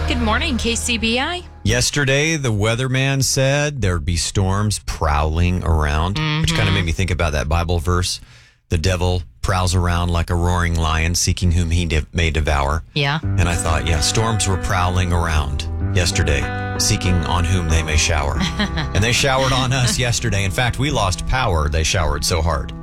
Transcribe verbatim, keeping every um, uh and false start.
Good morning, K C B I. Yesterday, the weatherman said there'd be storms prowling around, mm-hmm. which kind of made me think about that Bible verse. The devil prowls around like a roaring lion, seeking whom he de- may devour. Yeah. And I thought, yeah, storms were prowling around yesterday, seeking on whom they may shower. And they showered on us yesterday. In fact, we lost power. They showered so hard.